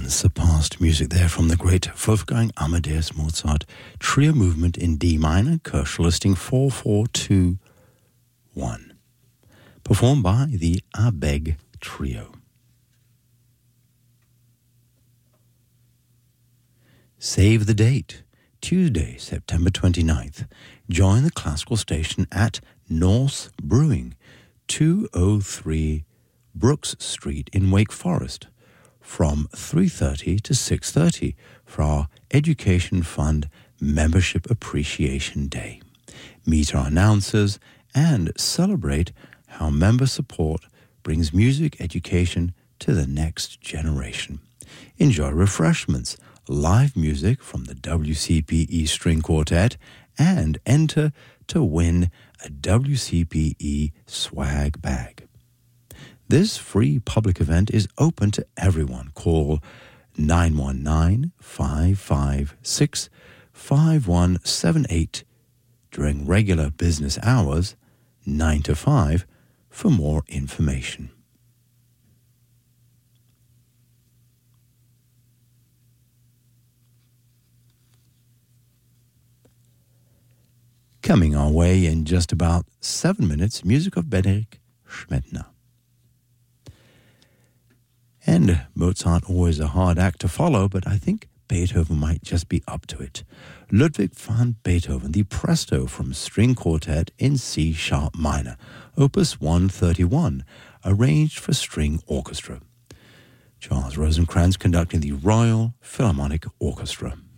Unsurpassed music there from the great Wolfgang Amadeus Mozart Trio Movement in D minor, Koelsch listing 4421, performed by the Abegg Trio. Save the date, Tuesday, September 29th. Join the classical station at Norse Brewing, 203 Brooks Street in Wake Forest, from 3:30 to 6:30 for our Education Fund Membership Appreciation Day. Meet our announcers and celebrate how member support brings music education to the next generation. Enjoy refreshments, live music from the WCPE String Quartet, and enter to win a WCPE swag bag. This free public event is open to everyone. Call 919-556-5178 during regular business hours, 9 to 5, for more information. Coming our way in just about 7 minutes, music of Benedikt Schmettner. And Mozart, always a hard act to follow, but I think Beethoven might just be up to it. Ludwig van Beethoven, the Presto from String Quartet in C-sharp minor, Opus 131, arranged for string orchestra. Charles Rosencrantz conducting the Royal Philharmonic Orchestra.